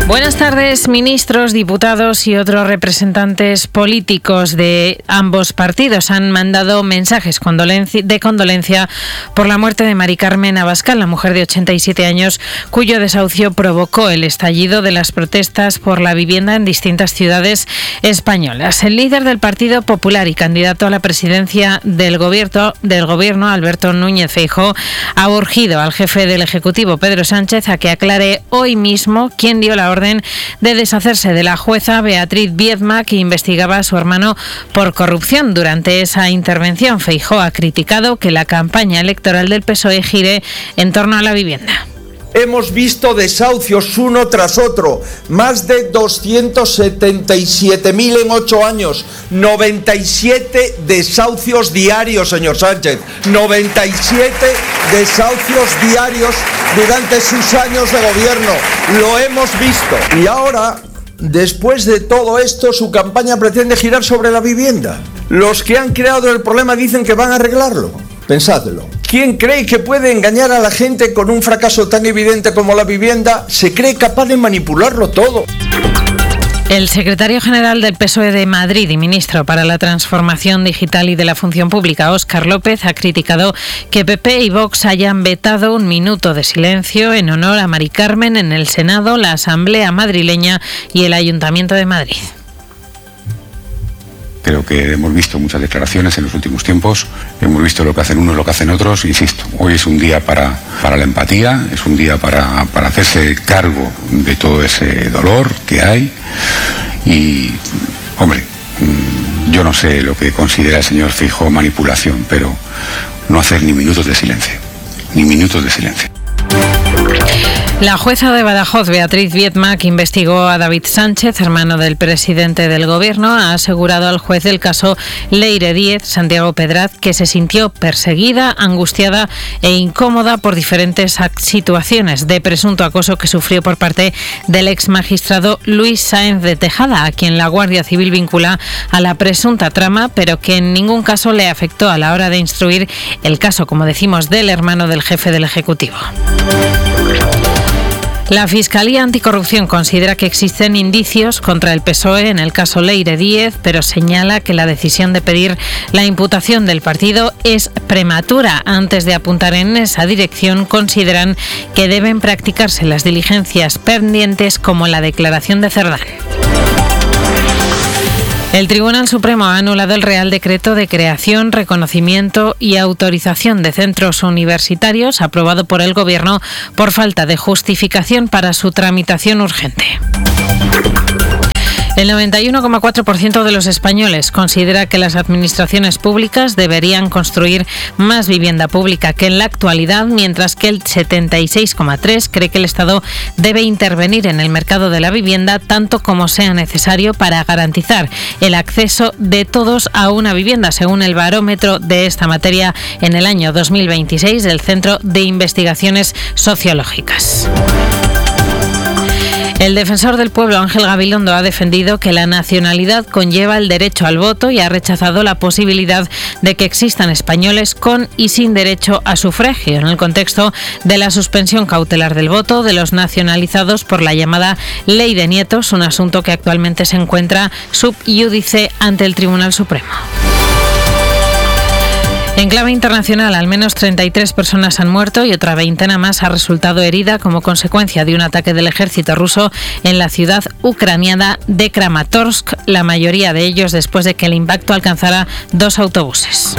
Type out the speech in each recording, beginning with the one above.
Buenas tardes. Ministros, diputados y otros representantes políticos de ambos partidos han mandado mensajes de condolencia por la muerte de Mari Carmen Abascal, la mujer de 87 años, cuyo desahucio provocó el estallido de las protestas por la vivienda en distintas ciudades españolas. El líder del Partido Popular y candidato a la presidencia del gobierno, Alberto Núñez Feijóo, ha urgido al jefe del Ejecutivo, Pedro Sánchez, a que aclare hoy mismo quién dio la orden de deshacerse de la jueza Beatriz Biedma, que investigaba a su hermano por corrupción. Durante esa intervención, Feijóo ha criticado que la campaña electoral del PSOE gire en torno a la vivienda. Hemos visto desahucios uno tras otro, más de 277.000 en 8 años, 97 desahucios diarios, señor Sánchez, 97 desahucios diarios durante sus años de gobierno, lo hemos visto. Y ahora, después de todo esto, su campaña pretende girar sobre la vivienda. Los que han creado el problema dicen que van a arreglarlo. Pensadlo. ¿Quién cree que puede engañar a la gente con un fracaso tan evidente como la vivienda? Se cree capaz de manipularlo todo. El secretario general del PSOE de Madrid y ministro para la Transformación Digital y de la Función Pública, Óscar López, ha criticado que PP y Vox hayan vetado un minuto de silencio en honor a Mari Carmen en el Senado, la Asamblea madrileña y el Ayuntamiento de Madrid. Creo que hemos visto muchas declaraciones en los últimos tiempos, hemos visto lo que hacen unos, lo que hacen otros. Insisto, hoy es un día para la empatía, es un día para hacerse cargo de todo ese dolor que hay. Y, hombre, yo no sé lo que considera el señor Feijóo manipulación, pero no hacer ni minutos de silencio, ni minutos de silencio. La jueza de Badajoz, Beatriz Biedma, que investigó a David Sánchez, hermano del presidente del gobierno, ha asegurado al juez del caso Leire Díez, Santiago Pedraz, que se sintió perseguida, angustiada e incómoda por diferentes situaciones de presunto acoso que sufrió por parte del ex magistrado Luis Sáenz de Tejada, a quien la Guardia Civil vincula a la presunta trama, pero que en ningún caso le afectó a la hora de instruir el caso, como decimos, del hermano del jefe del Ejecutivo. La Fiscalía Anticorrupción considera que existen indicios contra el PSOE en el caso Leire Díez, pero señala que la decisión de pedir la imputación del partido es prematura. Antes de apuntar en esa dirección, consideran que deben practicarse las diligencias pendientes, como la declaración de Cerdán. El Tribunal Supremo ha anulado el Real Decreto de creación, reconocimiento y autorización de centros universitarios aprobado por el Gobierno por falta de justificación para su tramitación urgente. El 91,4% de los españoles considera que las administraciones públicas deberían construir más vivienda pública que en la actualidad, mientras que el 76,3% cree que el Estado debe intervenir en el mercado de la vivienda tanto como sea necesario para garantizar el acceso de todos a una vivienda, según el barómetro de esta materia en el año 2026 del Centro de Investigaciones Sociológicas. El defensor del pueblo, Ángel Gabilondo, ha defendido que la nacionalidad conlleva el derecho al voto y ha rechazado la posibilidad de que existan españoles con y sin derecho a sufragio, en el contexto de la suspensión cautelar del voto de los nacionalizados por la llamada Ley de Nietos, un asunto que actualmente se encuentra sub iudice ante el Tribunal Supremo. En clave internacional, al menos 33 personas han muerto y otra veintena más ha resultado herida como consecuencia de un ataque del ejército ruso en la ciudad ucraniana de Kramatorsk, la mayoría de ellos después de que el impacto alcanzara 2 autobuses.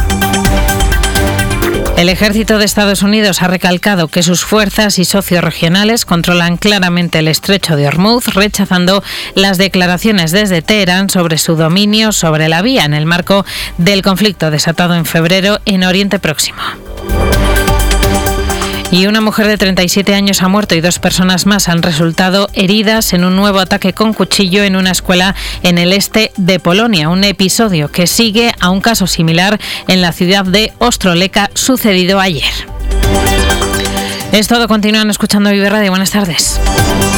El ejército de Estados Unidos ha recalcado que sus fuerzas y socios regionales controlan claramente el estrecho de Hormuz, rechazando las declaraciones desde Teherán sobre su dominio sobre la vía en el marco del conflicto desatado en febrero en Oriente Próximo. Y una mujer de 37 años ha muerto y 2 personas más han resultado heridas en un nuevo ataque con cuchillo en una escuela en el este de Polonia, un episodio que sigue a un caso similar en la ciudad de Ostrołęka sucedido ayer. Es todo, continúan escuchando Vive Radio. Buenas tardes.